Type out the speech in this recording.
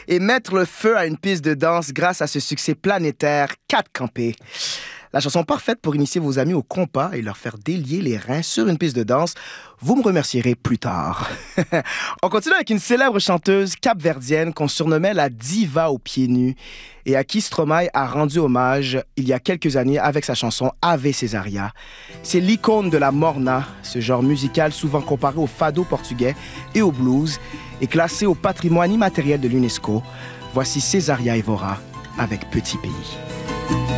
et mettre le feu à une piste de danse grâce à ce succès planétaire 4 campés. La chanson parfaite pour initier vos amis au compas et leur faire délier les reins sur une piste de danse. Vous me remercierez plus tard. On continue avec une célèbre chanteuse capverdienne qu'on surnommait la diva aux pieds nus et à qui Stromae a rendu hommage il y a quelques années avec sa chanson Ave Cesaria. C'est l'icône de la morna, ce genre musical souvent comparé au fado portugais et au blues et classé au patrimoine immatériel de l'UNESCO. Voici Cesaria Evora avec Petit Pays.